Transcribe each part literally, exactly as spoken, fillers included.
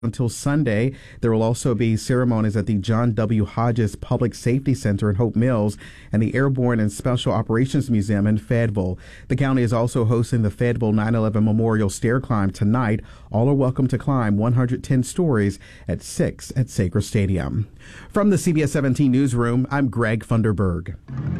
until Sunday. There will also be ceremonies at the John W. Hodges Public Safety Center in Hope Mills and the Airborne and Special Operations Museum in Fayetteville. The county is also hosting the Fayetteville nine eleven Memorial Stair Climb tonight. All are welcome to climb one hundred ten stories at six at Sager Stadium. From the C B S seventeen Newsroom, I'm Greg Funderburg.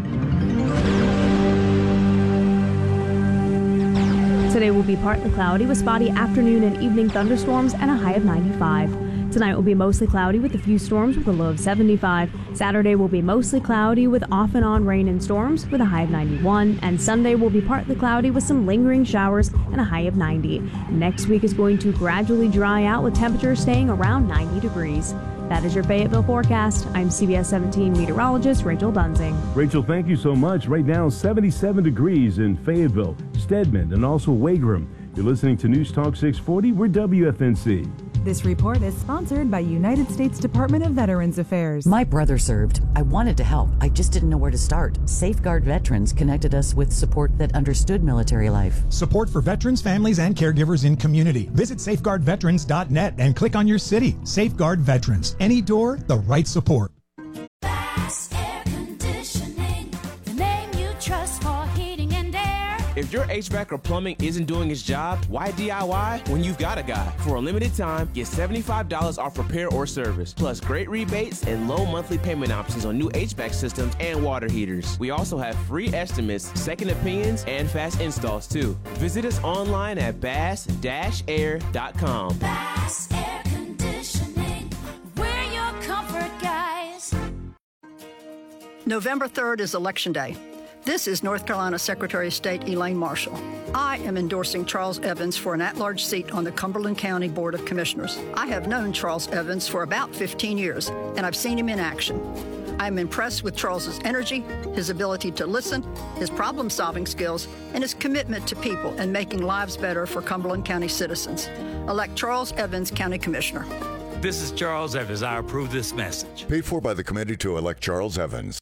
Today will be partly cloudy with spotty afternoon and evening thunderstorms and a high of ninety-five. Tonight will be mostly cloudy with a few storms with a low of seventy-five. Saturday will be mostly cloudy with off and on rain and storms with a high of ninety-one. And Sunday will be partly cloudy with some lingering showers and a high of ninety. Next week is going to gradually dry out with temperatures staying around ninety degrees. That is your Fayetteville forecast. I'm C B S seventeen meteorologist Rachel Dunsing. Rachel, thank you so much. Right now, seventy-seven degrees in Fayetteville, Stedman, and also Wagram. You're listening to News Talk six forty. We're W F N C. This report is sponsored by United States Department of Veterans Affairs. My brother served. I wanted to help. I just didn't know where to start. Safeguard Veterans connected us with support that understood military life. Support for veterans, families, and caregivers in community. Visit safeguard veterans dot net and click on your city. Safeguard Veterans. Any door, the right support. Bass Air Conditioning, the name you trust for heating and air. If your H V A C or plumbing isn't doing its job, why D I Y when you've got a guy? For a limited time, get seventy-five dollars off repair or service, plus great rebates and low monthly payment options on new H V A C systems and water heaters. We also have free estimates, second opinions, and fast installs too. Visit us online at bass dash air dot com. Bass Air Conditioning, we're your comfort guys. November third is Election Day. This is North Carolina Secretary of State Elaine Marshall. I am endorsing Charles Evans for an at-large seat on the Cumberland County Board of Commissioners. I have known Charles Evans for about fifteen years, and I've seen him in action. I'm impressed with Charles's energy, his ability to listen, his problem-solving skills, and his commitment to people and making lives better for Cumberland County citizens. Elect Charles Evans, County Commissioner. This is Charles Evans. I approve this message. Paid for by the committee to elect Charles Evans.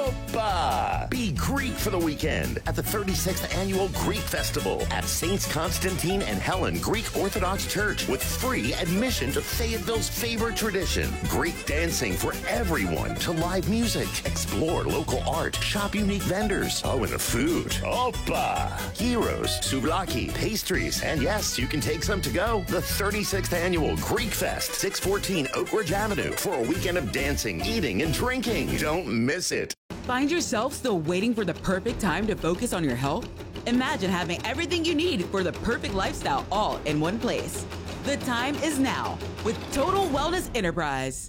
Opa! Be Greek for the weekend at the thirty-sixth Annual Greek Festival at Saints Constantine and Helen Greek Orthodox Church with free admission to Fayetteville's favorite tradition, Greek dancing for everyone, to live music, explore local art, shop unique vendors. Oh, and the food. Opa! Gyros, souvlaki, pastries, and yes, you can take some to go. The thirty-sixth Annual Greek Fest, six fourteen Oak Ridge Avenue, for a weekend of dancing, eating, and drinking. Don't miss it. Find yourself still waiting for the perfect time to focus on your health? Imagine having everything you need for the perfect lifestyle all in one place. The time is now with Total Wellness Enterprise.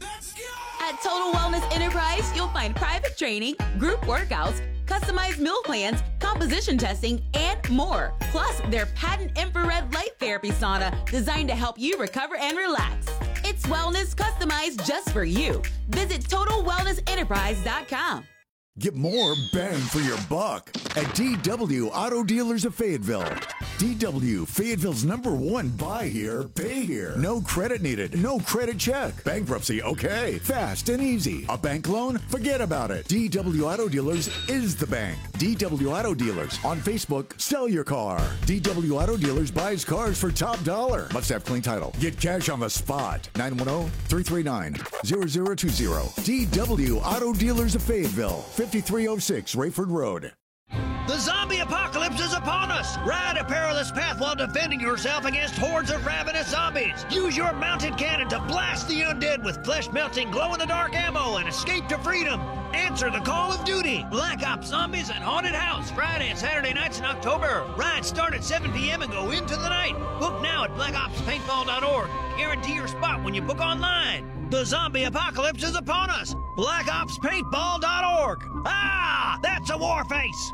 At Total Wellness Enterprise, you'll find private training, group workouts, customized meal plans, composition testing, and more. Plus, their patent infrared light therapy sauna designed to help you recover and relax. It's wellness customized just for you. Visit total wellness enterprise dot com. Get more bang for your buck at D W Auto Dealers of Fayetteville. D W, Fayetteville's number one buy here, pay here. No credit needed, no credit check. Bankruptcy, okay. Fast and easy. A bank loan? Forget about it. D W Auto Dealers is the bank. D W Auto Dealers. On Facebook, sell your car. D W Auto Dealers buys cars for top dollar. Must have clean title. Get cash on the spot. nine one zero, three three nine, zero zero two zero. D W Auto Dealers of Fayetteville. fifty-three oh six Rayford Road. The zombie apocalypse is upon us! Ride a perilous path while defending yourself against hordes of ravenous zombies! Use your mounted cannon to blast the undead with flesh-melting, glow-in-the-dark ammo and escape to freedom! Answer the call of duty! Black Ops Zombies and Haunted House, Friday and Saturday nights in October. Rides start at seven p.m. and go into the night. Book now at black ops paintball dot org. Guarantee your spot when you book online. The zombie apocalypse is upon us! black ops paintball dot org. Ah! That's a war face!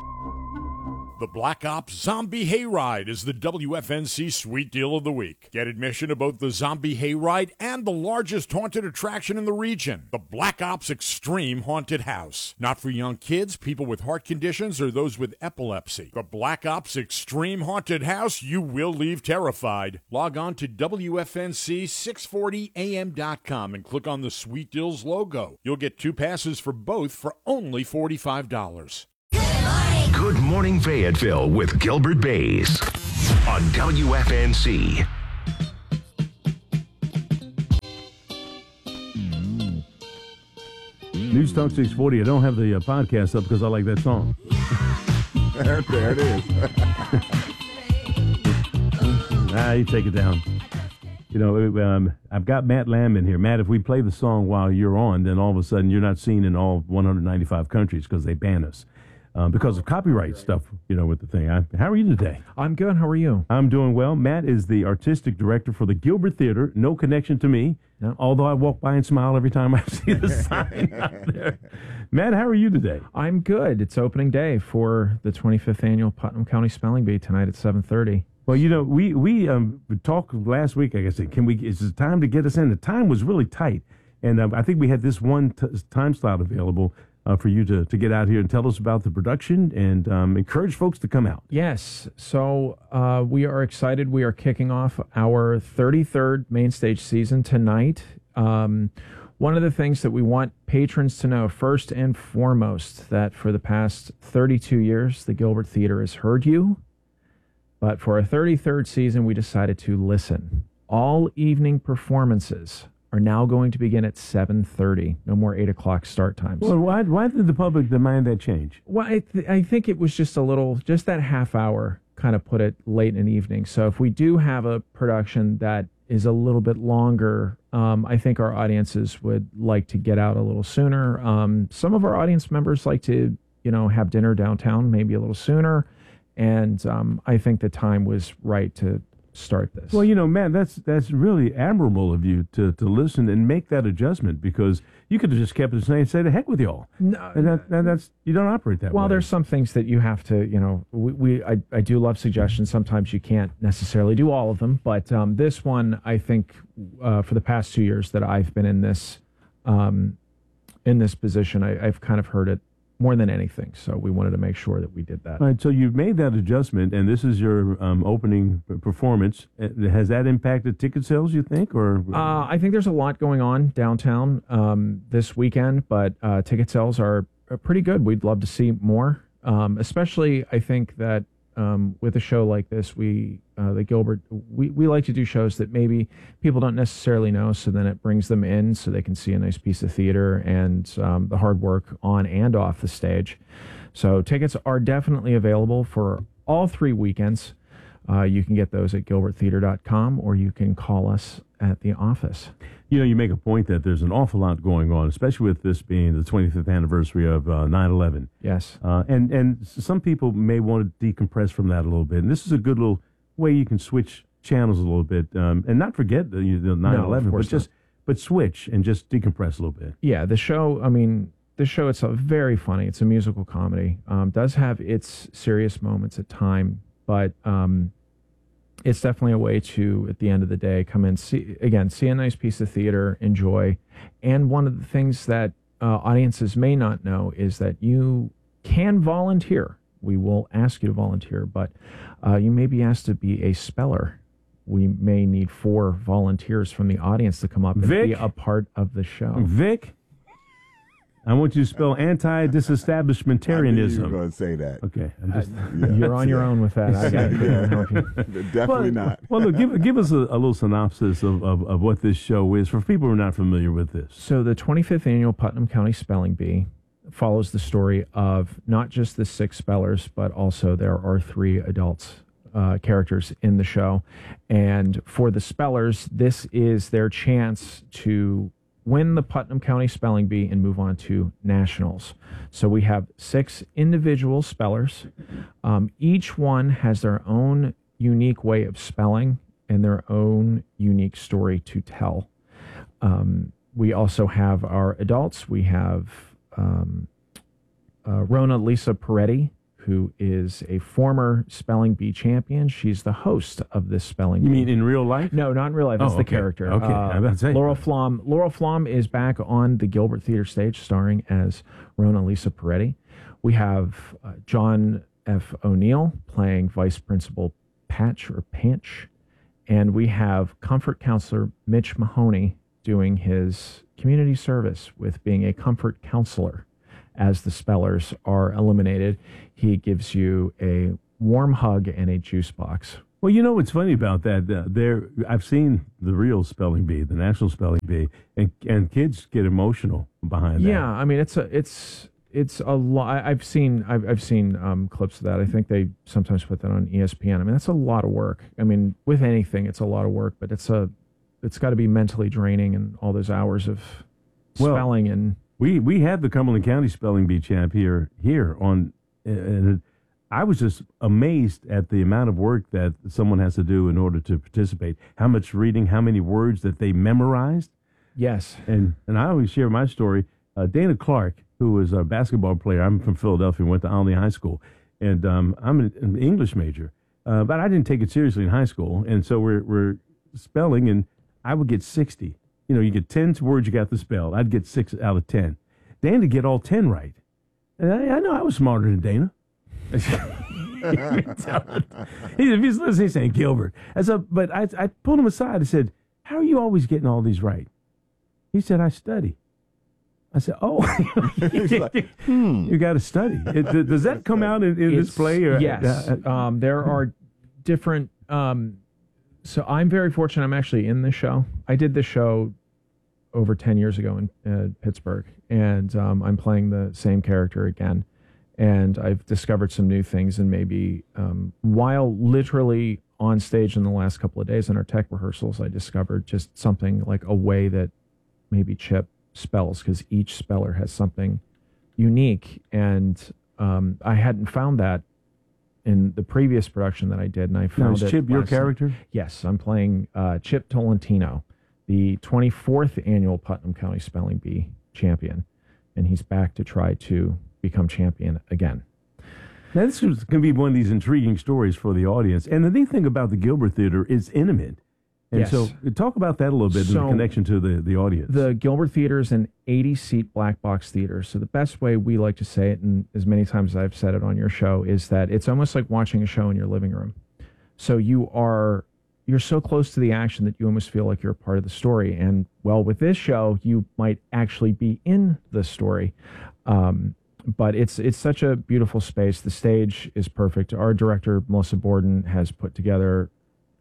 The Black Ops Zombie Hayride is the W F N C Sweet Deal of the Week. Get admission to both the Zombie Hayride and the largest haunted attraction in the region, the Black Ops Extreme Haunted House. Not for young kids, people with heart conditions, or those with epilepsy. The Black Ops Extreme Haunted House, you will leave terrified. Log on to W F N C six forty A M dot com and click on the Sweet Deals logo. You'll get two passes for both for only forty-five dollars. Good Morning Fayetteville with Gilbert Bays on W F N C. News Talk six forty. I don't have the uh, podcast up because I like that song. there, there it is. Ah, you take it down. You know, um, I've got Matt Lamb in here. Matt, if we play the song while you're on, then all of a sudden you're not seen in all one hundred ninety-five countries because they ban us uh, because of copyright stuff, you know, with the thing. I, how are you today? I'm good. How are you? I'm doing well. Matt is the artistic director for the Gilbert Theater. No connection to me, no. Although I walk by and smile every time I see the sign out there. Matt, how are you today? I'm good. It's opening day for the twenty-fifth Annual Putnam County Spelling Bee tonight at seven thirty. Well, you know, we we um, talked last week. Like I said, can we? Is it time to get us in? The time was really tight, and um, I think we had this one t- time slot available uh, for you to, to get out here and tell us about the production and um, encourage folks to come out. Yes, so uh, we are excited. We are kicking off our thirty-third main stage season tonight. Um, one of the things that we want patrons to know, first and foremost, that for the past thirty-two years, the Gilbert Theater has heard you. But for our thirty-third season, we decided to listen. All evening performances are now going to begin at seven thirty. No more eight o'clock start times. Well, why, why did the public demand that change? Well, I, th- I think it was just a little, just that half hour kind of put it late in the evening. So if we do have a production that is a little bit longer, um, I think our audiences would like to get out a little sooner. Um, some of our audience members like to, you know, have dinner downtown maybe a little sooner. And um, I think the time was right to start this. Well, you know, man, that's that's really admirable of you to, to listen and make that adjustment, because you could have just kept it saying, say the heck with y'all. No, and that, that, that's you don't operate that well, way. Well, there's some things that you have to, you know, we, we I, I do love suggestions. Sometimes you can't necessarily do all of them, but um, this one, I think, uh, for the past two years that I've been in this um, in this position, I, I've kind of heard it more than anything. So we wanted to make sure that we did that. All right, so you've made that adjustment, and this is your um, opening performance. Has that impacted ticket sales, you think? Or uh, I think there's a lot going on downtown um, this weekend, but uh, ticket sales are, are pretty good. We'd love to see more, um, especially I think that um, with a show like this, we, uh, the Gilbert, we, we like to do shows that maybe people don't necessarily know, so then it brings them in so they can see a nice piece of theater and um, the hard work on and off the stage. So tickets are definitely available for all three weekends. Uh, you can get those at gilbert theater dot com, or you can call us at the office. You know, you make a point that there's an awful lot going on, especially with this being the twenty-fifth anniversary of uh, nine eleven. Yes. Uh, and, and some people may want to decompress from that a little bit. And this is a good little way you can switch channels a little bit um, and not forget the, the nine eleven, no, but just but switch and just decompress a little bit. Yeah, the show, I mean, the show itself, very funny. It's a musical comedy. Um, does have its serious moments at time, but um, it's definitely a way to, at the end of the day, come in, see again, see a nice piece of theater, enjoy. And one of the things that uh, audiences may not know is that you can volunteer. We will ask you to volunteer, but uh, you may be asked to be a speller. We may need four volunteers from the audience to come up and Vic? be a part of the show. Vic, I want you to spell anti-disestablishmentarianism. You were going to say that. Okay. I'm just, uh, yeah. You're on your own with that. I got yeah. help you. Definitely well, not. Well, look, give, give us a, a little synopsis of, of, of what this show is for people who are not familiar with this. So the twenty-fifth Annual Putnam County Spelling Bee follows the story of not just the six spellers, but also there are three adults uh, characters in the show. And for the spellers, this is their chance to win the Putnam County Spelling Bee and move on to nationals. So we have six individual spellers. Um, each one has their own unique way of spelling and their own unique story to tell. Um, we also have our adults. We have um, uh, Rona Lisa Peretti, who is a former Spelling Bee champion. She's the host of this Spelling Bee. You mean in real life? No, not in real life. That's oh, the okay. character. Okay, uh, I'm about to say. Laurel Flom. Laurel Flom is back on the Gilbert Theater stage, starring as Rona Lisa Peretti. We have uh, John F. O'Neill playing Vice Principal Patch or Panch. And we have Comfort Counselor Mitch Mahoney doing his community service with being a comfort counselor. As the spellers are eliminated, he gives you a warm hug and a juice box. Well, you know what's funny about that? Uh, there, I've seen the real Spelling Bee, the National Spelling Bee, and and kids get emotional behind that. Yeah, I mean it's a it's it's a lot. I've seen I've I've seen um, clips of that. I think they sometimes put that on E S P N. I mean that's a lot of work. I mean with anything it's a lot of work, but it's a it's got to be mentally draining and all those hours of Well, spelling and we we had the Cumberland County Spelling Bee champ here here on, and it, I was just amazed at the amount of work that someone has to do in order to participate. How much reading, how many words that they memorized. Yes. And and I always share my story. Uh, Dana Clark, who was a basketball player, I'm from Philadelphia, went to Olney High School, and um, I'm an, an English major, uh, but I didn't take it seriously in high school, and so we're we're spelling, and I would get sixty. You know, you get ten words you got to spell. I'd get six out of ten. Dana would get all ten right. And I, I know I was smarter than Dana. He, if he's listening, he's saying, Gilbert. I said, but I, I pulled him aside and said, how are you always getting all these right? He said, I study. I said, oh, like, hmm. you got to study. It, does that come out in, in this play? Or, yes. Uh, um, there are different. Um, so I'm very fortunate. I'm actually in the show. I did the show over ten years ago in uh, Pittsburgh, and um, I'm playing the same character again. And I've discovered some new things, and maybe um, while literally on stage in the last couple of days in our tech rehearsals, I discovered just something like a way that maybe Chip spells, because each speller has something unique, and um, I hadn't found that in the previous production that I did, and I found now, is it. Chip your last character? night. Yes, I'm playing uh, Chip Tolentino, the twenty-fourth annual Putnam County Spelling Bee champion, and he's back to try to become champion again. Now, this is going to be one of these intriguing stories for the audience. And the neat thing about the Gilbert Theater is intimate. And Yes. so talk about that a little bit in So, the connection to the, the audience. The Gilbert Theater is an eighty-seat black box theater. So the best way we like to say it, and as many times as I've said it on your show, is that it's almost like watching a show in your living room. So you are you're so close to the action that you almost feel like you're a part of the story. And well, with this show, you might actually be in the story. Um, but it's it's such a beautiful space. The stage is perfect. Our director, Melissa Borden, has put together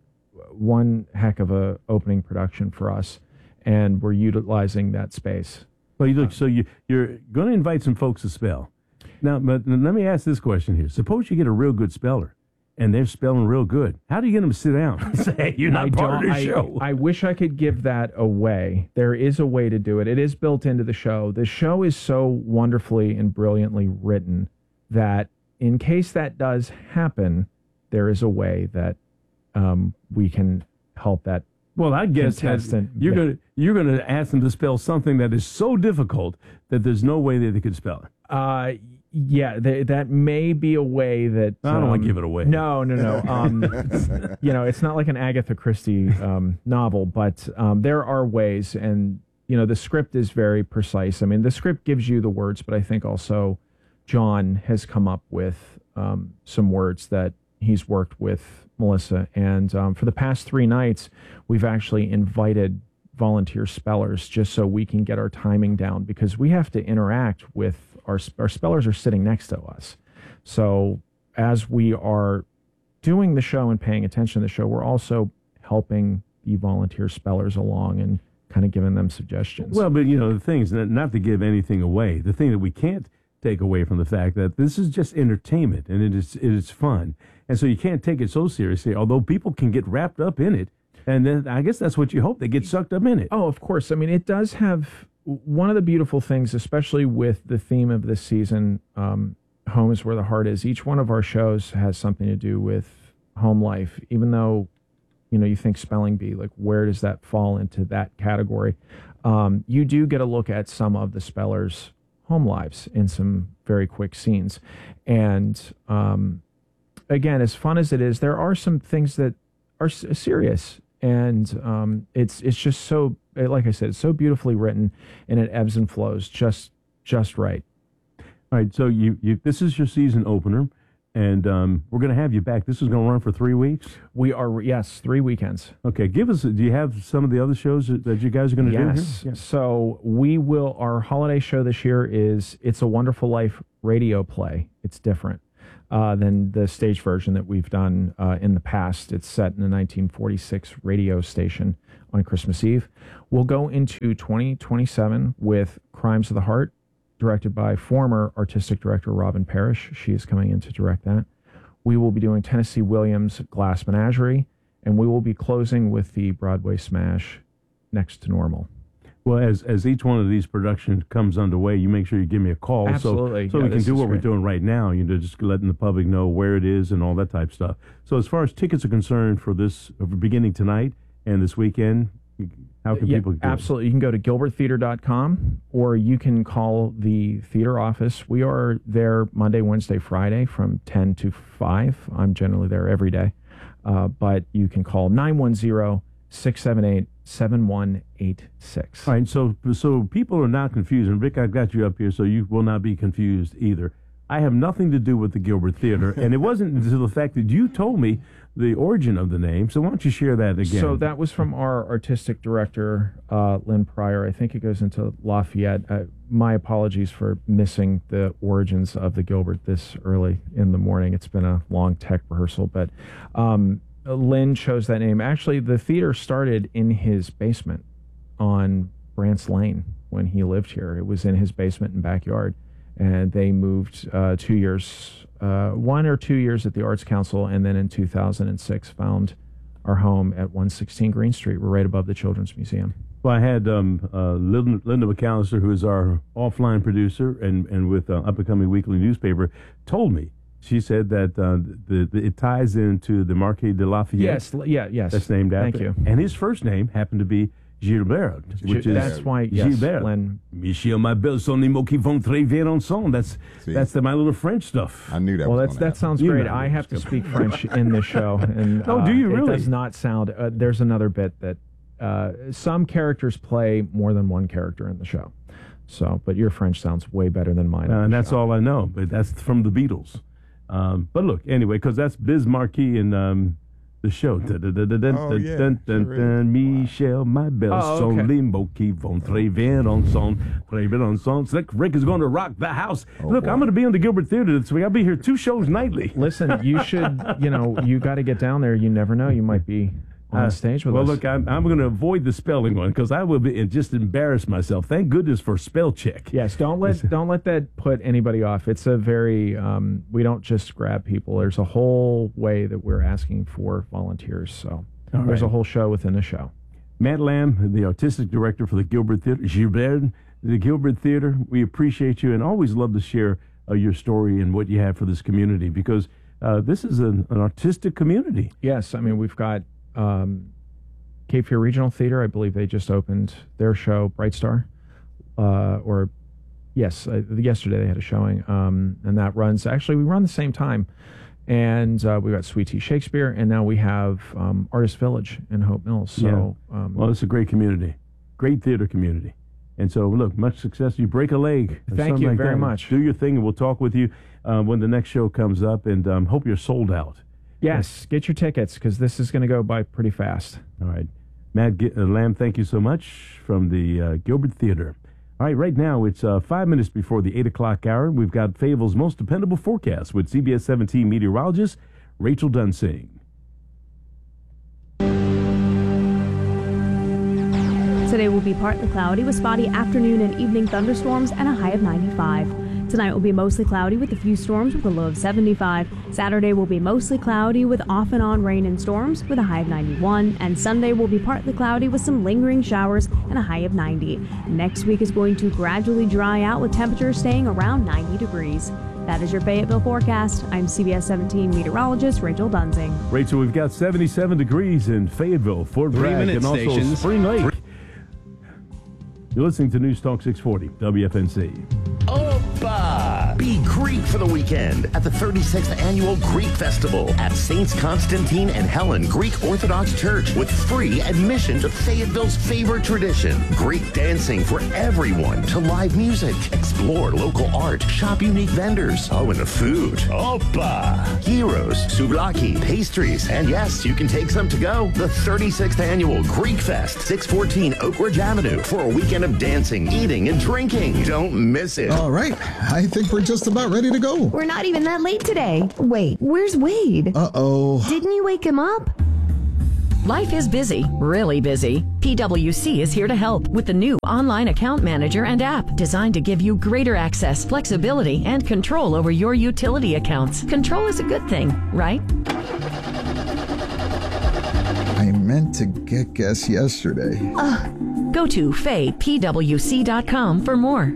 one heck of a opening production for us, and we're utilizing that space. Well, you look, so you, you're going to invite some folks to spell. Now, but let me ask this question here. Suppose you get a real good speller, and they're spelling real good. How do you get them to sit down and say, hey, you're not I part of don't- the I, show? I wish I could give that away. There is a way to do it. It is built into the show. The show is so wonderfully and brilliantly written that in case that does happen, there is a way that um, we can help that. Well, I guess that contestant. you're Yeah. going to you're going to ask them to spell something that is so difficult that there's no way that they could spell it. Uh, yeah, th- that may be a way that. I don't want to um, give it away. No, no, no. Um, it's- you know, it's not like an Agatha Christie um, novel, but um, there are ways, and you know, the script is very precise. I mean, the script gives you the words, but I think also John has come up with um, some words that he's worked with Melissa, and um, for the past three nights, we've actually invited volunteer spellers just so we can get our timing down, because we have to interact with our our spellers are sitting next to us. So as we are doing the show and paying attention to the show, we're also helping the volunteer spellers along and kind of giving them suggestions. Well, but you know, the thing is, not not to give anything away, the thing that we can't take away from the fact that this is just entertainment, and it is it is fun. And so you can't take it so seriously, although people can get wrapped up in it. And then I guess that's what you hope. They get sucked up in it. Oh, of course. I mean, it does have one of the beautiful things, especially with the theme of this season, um, Home is Where the Heart Is. Each one of our shows has something to do with home life, even though, you know, you think spelling bee, like where does that fall into that category? Um, you do get a look at some of the spellers' home lives in some very quick scenes. And um, again, as fun as it is, there are some things that are s- serious. And um, it's it's just so, like I said, it's so beautifully written, and it ebbs and flows just just right. All right, so you, you this is your season opener, and um, we're going to have you back. This is going to run for three weeks? We are, yes, three weekends. Okay, give us, do you have some of the other shows that, that you guys are going to Yes. do here? So we will, our holiday show this year is It's a Wonderful Life radio play. It's different. uh, than the stage version that we've done uh, in the past. It's set in a nineteen forty-six radio station on Christmas Eve. We'll go into twenty twenty-seven with Crimes of the Heart, directed by former artistic director Robin Parrish. She is coming in to direct that. We will be doing Tennessee Williams' Glass Menagerie, and we will be closing with the Broadway smash Next to Normal. Well, as as each one of these productions comes underway, you make sure you give me a call. Absolutely. So, so Yeah, we can this do is what great. we're doing right now, you know, just letting the public know where it is and all that type of stuff. So as far as tickets are concerned for this, uh, beginning tonight and this weekend, how can Yeah, people do it? absolutely. You can go to gilbert theater dot com or you can call the theater office. We are there Monday, Wednesday, Friday from ten to five. I'm generally there every day. Uh, but you can call nine one zero, six seven eight, seven one eight six. All right, so so people are not confused, and Rick, I've got you up here, so you will not be confused either. I have nothing to do with the Gilbert Theater, and it wasn't until the fact that you told me the origin of the name. So why don't you share that again? So that was from our artistic director, uh, Lynn Pryor. I think it goes into Lafayette. Uh, my apologies for missing the origins of the Gilbert this early in the morning. It's been a long tech rehearsal, but um, Lynn chose that name. Actually, the theater started in his basement on Brant's Lane when he lived here. It was in his basement and backyard. And they moved uh, two years, uh, one or two years at the Arts Council, and then in two thousand six found our home at one sixteen Green Street. We're right above the Children's Museum. Well, I had um, uh, Linda, Linda McAllister, who is our offline producer and, and with uh, Up and Coming Weekly newspaper, told me. She said that uh, the, the it ties into the Marquis de Lafayette. Yes, yeah, yes. That's named after. Thank you. And his first name happened to be Gilbert, which is That's why, yes, Gilbert. Len. Michel, ma belle, sont les mots qui vont très bien ensemble. That's See? that's the, my little French stuff. I knew that Well, was that's gonna that sounds You great. know. I have to speak French in this show, and Oh, uh, do you really? It does not sound. Uh, there's another bit that uh, some characters play more than one character in the show. So, but your French sounds way better than mine. Uh, and that's all I know, but that's from the Beatles. Um, but look, anyway, because that's Biz Marquis and um, the show. Dun, dun, dun, dun, dun, Oh, yeah, dun, dun, sure dun, Michel, ma belle, Oh, sont okay. les mots qui vont très bien ensemble. Très bien ensemble. Rick, Rick is going to rock the house. Oh, look, boy. I'm going to be on the Gilbert Theater this week. I'll be here two shows nightly. Listen, you should. You know, you got to get down there. You never know. You might be on Uh, stage with well, us. look, I'm, I'm going to avoid the spelling one because I will be and just embarrass myself. Thank goodness for spell check. Yes, don't let don't let that put anybody off. It's a very um, we don't just grab people. There's a whole way that we're asking for volunteers. So All there's right. a whole show within the show. Matt Lamb, the artistic director for the Gilbert Theater, Gilbert, the Gilbert Theater, we appreciate you and always love to share uh, your story and what you have for this community because uh, this is an, an artistic community. Yes, I mean we've got um, Cape Fear Regional Theater. I believe they just opened their show, Bright Star, uh, or yes, uh, yesterday they had a showing, um, and that runs. Actually, we run the same time. And uh, we got Sweet Tea Shakespeare, and now we have um, Artist Village in Hope Mills. So, um, Well, it's a great community, great theater community. And so, look, much success. You break a leg. or Thank something you like very that. much. Do your thing, and we'll talk with you uh, when the next show comes up. And um, hope you're sold out. yes, get your tickets because this is going to go by pretty fast. All right. Matt G- uh, Lamb, thank you so much from the uh, Gilbert Theater. All right, right now it's uh, five minutes before the eight o'clock hour. We've got Fayetteville's most dependable forecast with C B S seventeen meteorologist Rachel Dunsing. Today will be partly cloudy with spotty afternoon and evening thunderstorms and a high of ninety-five. Tonight will be mostly cloudy with a few storms with a low of seventy-five. Saturday will be mostly cloudy with off and on rain and storms with a high of ninety-one. And Sunday will be partly cloudy with some lingering showers and a high of ninety. Next week is going to gradually dry out with temperatures staying around ninety degrees. That is your Fayetteville forecast. I'm C B S seventeen meteorologist Rachel Dunsing. Rachel, we've got seventy-seven degrees in Fayetteville, Fort Bragg, Three-minute and also stations. Spring Lake. You're listening to News Talk six forty, W F N C. Opa! Be Greek for the weekend at the thirty-sixth Annual Greek Festival at Saints Constantine and Helen Greek Orthodox Church with free admission to Fayetteville's favorite tradition, Greek dancing for everyone, to live music, explore local art, shop unique vendors, oh, and the food. Opa! Gyros, souvlaki, pastries, and yes, you can take some to go. The thirty-sixth Annual Greek Fest, six fourteen Oak Ridge Avenue, for a weekend of dancing, eating, and drinking. Don't miss it. All right, I think we're just about ready ready to go. We're not even that late today. Wait, where's Wade? Uh-oh. Didn't you wake him up? Life is busy, really busy. P W C is here to help with the new online account manager and app designed to give you greater access, flexibility, and control over your utility accounts. Control is a good thing, right? I meant to get gas yesterday. Uh, go to fay p w c dot com for more.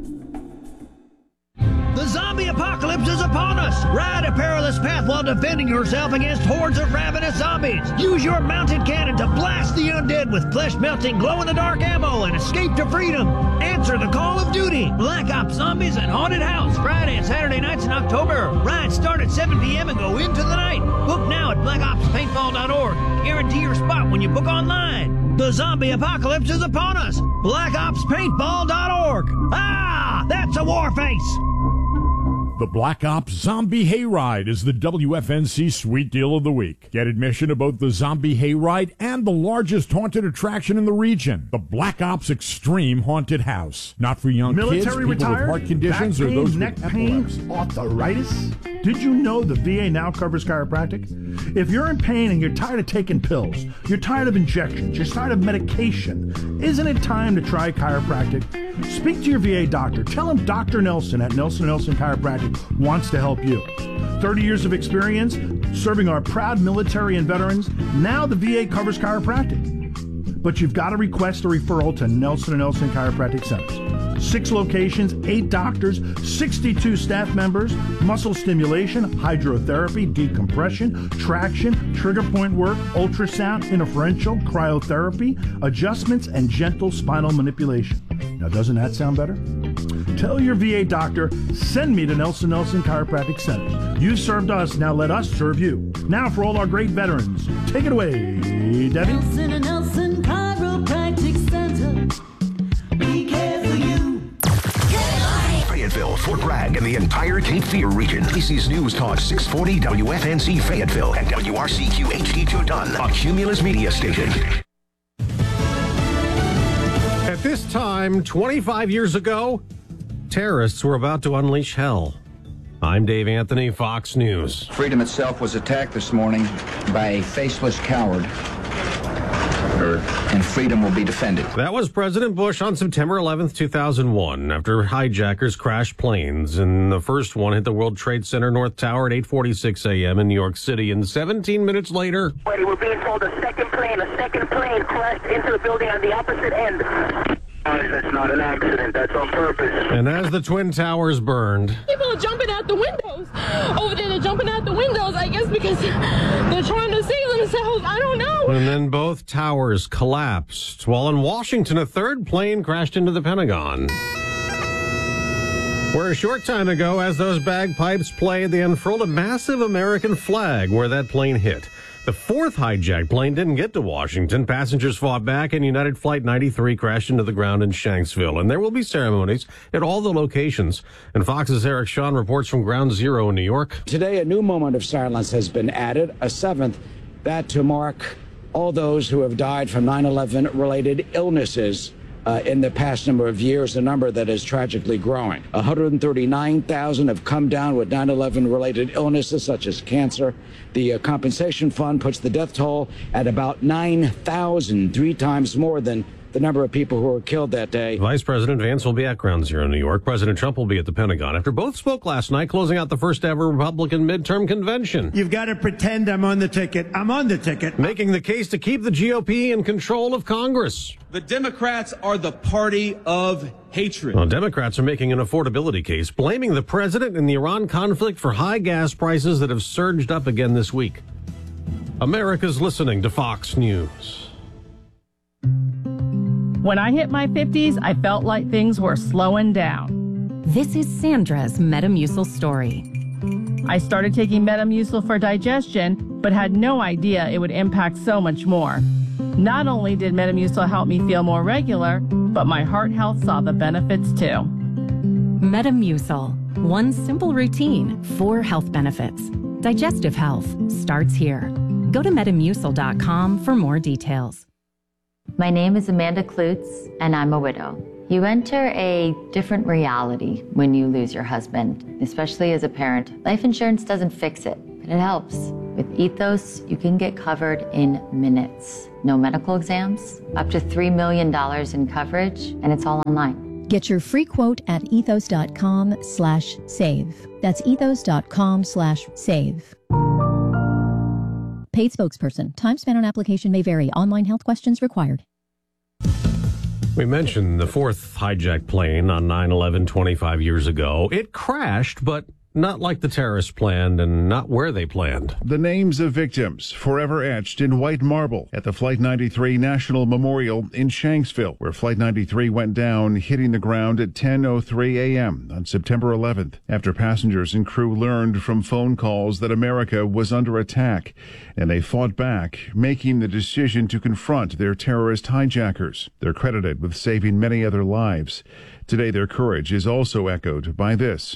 The zombie apocalypse is upon us! Ride a perilous path while defending yourself against hordes of ravenous zombies. Use your mounted cannon to blast the undead with flesh-melting, glow-in-the-dark ammo and escape to freedom. Answer the call of duty. Black Ops Zombies and Haunted House, Friday and Saturday nights in October. Rides start at seven p.m. and go into the night. Book now at black ops paintball dot org. Guarantee your spot when you book online. The zombie apocalypse is upon us. black ops paintball dot org. Ah, that's a war face. The Black Ops Zombie Hayride is the W F N C Sweet Deal of the Week. Get admission to both the Zombie Hayride and the largest haunted attraction in the region, the Black Ops Extreme Haunted House. Not for young Military kids, people retired, with heart conditions, back or pain, those neck with pain, epilepsy. arthritis. Did you know the V A now covers chiropractic? If you're in pain and you're tired of taking pills, you're tired of injections, you're tired of medication, isn't it time to try chiropractic? Speak to your V A doctor. Tell him Doctor Nelson at Nelson Nelson Chiropractic wants to help you. thirty years of experience serving our proud military and veterans. Now the V A covers chiropractic. But you've got to request a referral to Nelson and Nelson Chiropractic Centers. Six locations, eight doctors, sixty-two staff members, muscle stimulation, hydrotherapy, decompression, traction, trigger point work, ultrasound, interferential, cryotherapy, adjustments, and gentle spinal manipulation. Now, doesn't that sound better? Tell your V A doctor, send me to Nelson Nelson Chiropractic Centers. You served us, now let us serve you. Now for all our great veterans, take it away, Debbie. Nelson and Nelson Chiropractic Center. We care for you. Fayetteville, Fort Bragg, and the entire Cape Fear region. A C's News Talk six forty W F N C Fayetteville and W R C Q H D two Dunn, a Cumulus media station. At this time, twenty-five years ago, terrorists were about to unleash hell. I'm Dave Anthony, Fox News. Freedom itself was attacked this morning by a faceless coward. And freedom will be defended. That was President Bush on September eleventh, two thousand one, after hijackers crashed planes. And the first one hit the World Trade Center North Tower at eight forty-six a.m. in New York City. And seventeen minutes later... We're being told a second plane, a second plane crashed into the building on the opposite end. That's not an accident. That's on purpose. And as the Twin Towers burned... People are jumping out the windows. Over there, they're jumping out the windows, I guess, because they're trying to save themselves. I don't know. And then both towers collapsed. While in Washington, a third plane crashed into the Pentagon. Where a short time ago, as those bagpipes played, they unfurled a massive American flag where that plane hit. The fourth hijacked plane didn't get to Washington. Passengers fought back, and United Flight ninety-three crashed into the ground in Shanksville. And there will be ceremonies at all the locations. And Fox's Eric Shawn reports from Ground Zero in New York. Today, a new moment of silence has been added, a seventh, that to mark all those who have died from nine eleven related illnesses uh, in the past number of years, a number that is tragically growing. one hundred thirty-nine thousand have come down with nine eleven related illnesses such as cancer. The uh, compensation fund puts the death toll at about nine thousand, three times more than the number of people who were killed that day. Vice President Vance will be at Ground Zero in New York. President Trump will be at the Pentagon after both spoke last night, closing out the first ever Republican midterm convention. You've got to pretend I'm on the ticket. I'm on the ticket. Making the case to keep the G O P in control of Congress. The Democrats are the party of hatred. Well, Democrats are making an affordability case, blaming the president and the Iran conflict for high gas prices that have surged up again this week. America's listening to Fox News. When I hit my fifties, I felt like things were slowing down. This is Sandra's Metamucil story. I started taking Metamucil for digestion, but had no idea it would impact so much more. Not only did Metamucil help me feel more regular, but my heart health saw the benefits too. Metamucil. One simple routine, four health benefits. Digestive health starts here. Go to metamucil dot com for more details. My name is Amanda Klutz, and I'm a widow. You enter a different reality when you lose your husband, especially as a parent. Life insurance doesn't fix it, but it helps. With Ethos, you can get covered in minutes. No medical exams, up to three million dollars in coverage, and it's all online. Get your free quote at ethos.com slash save. That's ethos.com slash save. Paid spokesperson. Time spent on application may vary. Online health questions required. We mentioned the fourth hijacked plane on nine eleven twenty-five years ago. It crashed, but not like the terrorists planned and not where they planned. The names of victims forever etched in white marble at the Flight ninety-three National Memorial in Shanksville, where Flight ninety-three went down, hitting the ground at ten oh three a.m. on September eleventh, after passengers and crew learned from phone calls that America was under attack, and they fought back, making the decision to confront their terrorist hijackers. They're credited with saving many other lives. Today, their courage is also echoed by this.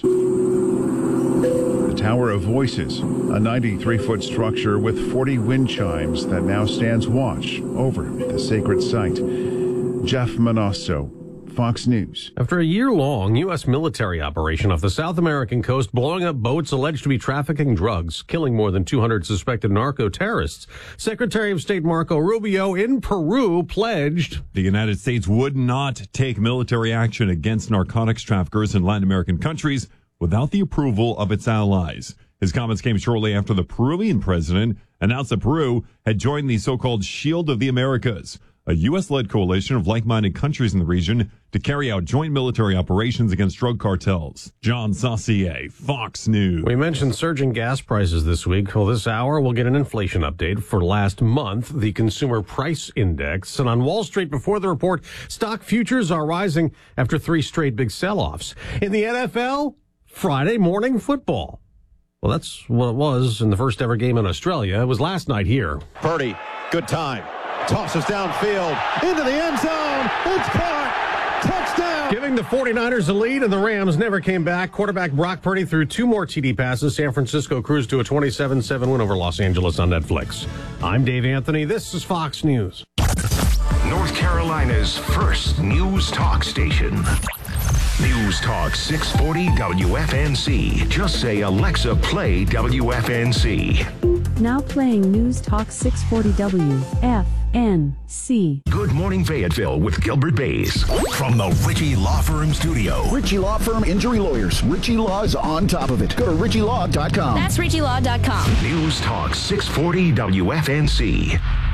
Tower of Voices, a ninety-three foot structure with forty wind chimes that now stands watch over the sacred site. Jeff Monosso, Fox News. After a year-long U S military operation off the South American coast, blowing up boats alleged to be trafficking drugs, killing more than two hundred suspected narco-terrorists, Secretary of State Marco Rubio in Peru pledged the United States would not take military action against narcotics traffickers in Latin American countries without the approval of its allies. His comments came shortly after the Peruvian president announced that Peru had joined the so-called Shield of the Americas, a U S-led coalition of like-minded countries in the region to carry out joint military operations against drug cartels. John Saucier, Fox News. We mentioned surging gas prices this week. Well, this hour, we'll get an inflation update for last month, the Consumer Price Index. And on Wall Street, before the report, stock futures are rising after three straight big sell-offs. In the N F L, Friday morning football. Well, that's what it was in the first ever game in Australia. It was last night here. Purdy, good time. Tosses downfield into the end zone. It's caught. Touchdown. Giving the 49ers a lead, and the Rams never came back. Quarterback Brock Purdy threw two more T D passes. San Francisco cruised to a twenty-seven seven win over Los Angeles on Netflix. I'm Dave Anthony. This is Fox News. North Carolina's first news talk station. News Talk six forty W F N C. Just say, Alexa, play W F N C. Now playing News Talk six forty W F N C. Good Morning Fayetteville with Gilbert Bays. From the Ritchie Law Firm studio. Ritchie Law Firm Injury Lawyers. Ritchie Law is on top of it. Go to ritchie law dot com. That's ritchie law dot com. News Talk six forty W F N C.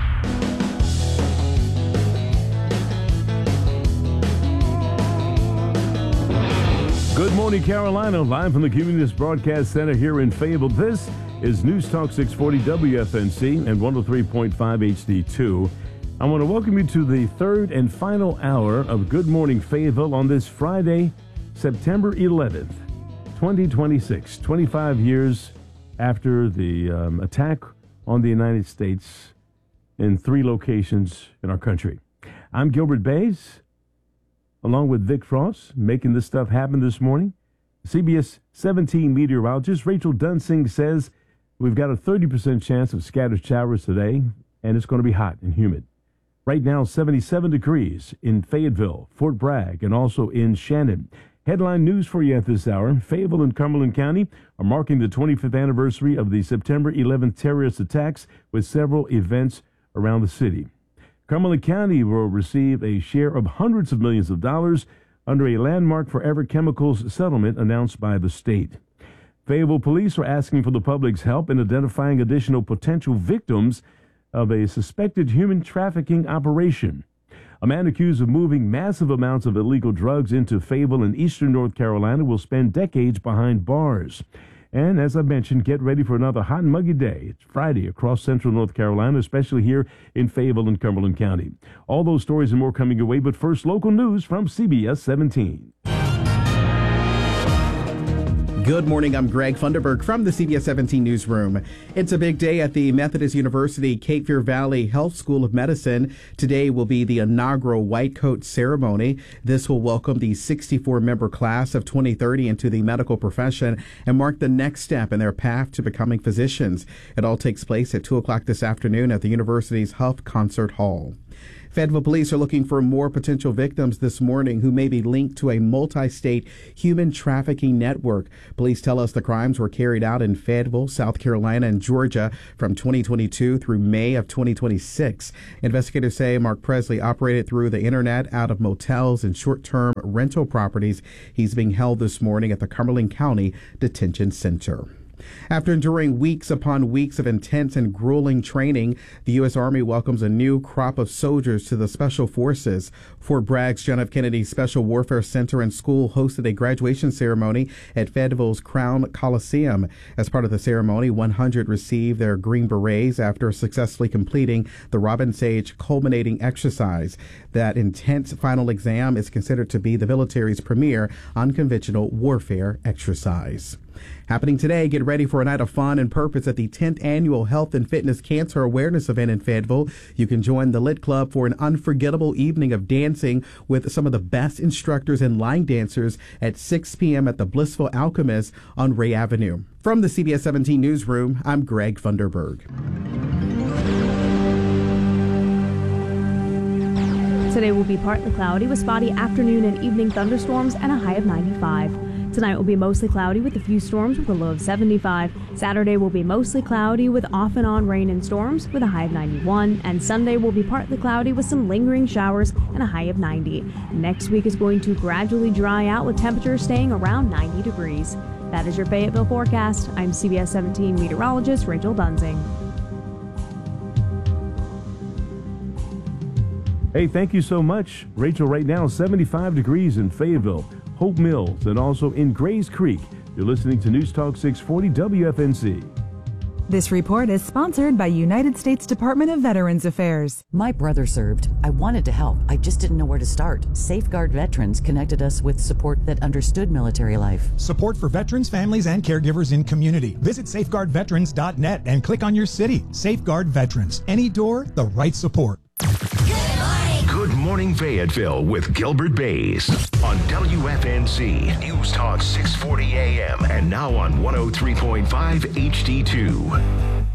Good morning, Carolina. Live from the Communist Broadcast Center here in Fayetteville. This is News Talk six forty W F N C and one oh three point five H D two. I want to welcome you to the third and final hour of Good Morning Fayetteville on this Friday, September eleventh, twenty twenty-six, twenty-five years after the um, attack on the United States in three locations in our country. I'm Gilbert Bays, along with Vic Frost, making this stuff happen this morning. C B S seventeen meteorologist Rachel Dunsing says we've got a thirty percent chance of scattered showers today, and it's going to be hot and humid. Right now, seventy-seven degrees in Fayetteville, Fort Bragg, and also in Shannon. Headline news for you at this hour. Fayetteville and Cumberland County are marking the twenty-fifth anniversary of the September eleventh terrorist attacks with several events around the city. Cumberland County will receive a share of hundreds of millions of dollars under a landmark Forever Chemicals settlement announced by the state. Fayetteville police are asking for the public's help in identifying additional potential victims of a suspected human trafficking operation. A man accused of moving massive amounts of illegal drugs into Fayetteville in eastern North Carolina will spend decades behind bars. And as I mentioned, get ready for another hot and muggy day. It's Friday across central North Carolina, especially here in Fayetteville and Cumberland County. All those stories and more coming your way, but first, local news from C B S seventeen. Good morning, I'm Greg Funderburg from the C B S seventeen Newsroom. It's a big day at the Methodist University Cape Fear Valley Health School of Medicine. Today will be the inaugural White Coat ceremony. This will welcome the sixty-four member class of twenty thirty into the medical profession and mark the next step in their path to becoming physicians. It all takes place at two o'clock this afternoon at the university's Huff Concert Hall. Fayetteville police are looking for more potential victims this morning who may be linked to a multi-state human trafficking network. Police tell us the crimes were carried out in Fayetteville, South Carolina, and Georgia from twenty twenty-two through May of twenty twenty-six. Investigators say Mark Presley operated through the internet out of motels and short-term rental properties. He's being held this morning at the Cumberland County Detention Center. After enduring weeks upon weeks of intense and grueling training, the U S. Army welcomes a new crop of soldiers to the Special Forces. Fort Bragg's John F. Kennedy Special Warfare Center and School hosted a graduation ceremony at Fayetteville's Crown Coliseum. As part of the ceremony, one hundred received their Green Berets after successfully completing the Robin Sage culminating exercise. That intense final exam is considered to be the military's premier unconventional warfare exercise. Happening today, get ready for a night of fun and purpose at the tenth Annual Health and Fitness Cancer Awareness Event in Fayetteville. You can join the Lit Club for an unforgettable evening of dancing with some of the best instructors and line dancers at six p.m. at the Blissful Alchemist on Ray Avenue. From the C B S seventeen Newsroom, I'm Greg Funderburg. Today will be partly cloudy with spotty afternoon and evening thunderstorms and a high of ninety-five. Tonight will be mostly cloudy with a few storms with a low of seventy-five. Saturday will be mostly cloudy with off and on rain and storms with a high of ninety-one. And Sunday will be partly cloudy with some lingering showers and a high of ninety. Next week is going to gradually dry out with temperatures staying around ninety degrees. That is your Fayetteville forecast. I'm C B S seventeen meteorologist Rachel Dunsing. Hey, thank you so much, Rachel. Right now, seventy-five degrees in Fayetteville, Hope Mills, and also in Grays Creek. You're listening to News Talk six forty W F N C. This report is sponsored by United States Department of Veterans Affairs. My brother served. I wanted to help. I just didn't know where to start. Safeguard Veterans connected us with support that understood military life. Support for veterans, families, and caregivers in community. Visit safeguard veterans dot net and click on your city. Safeguard Veterans. Any door, the right support. Good Morning Fayetteville with Gilbert Bays on W F N C News Talk six forty A M and now on one oh three point five H D two.